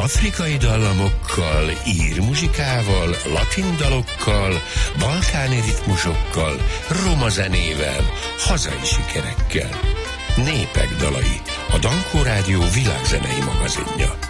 Afrikai dallamokkal, ír muzsikával, latin dalokkal, balkáni ritmusokkal, roma zenével, hazai sikerekkel. Népek dalai, a Dankó Rádió világzenei magazinja.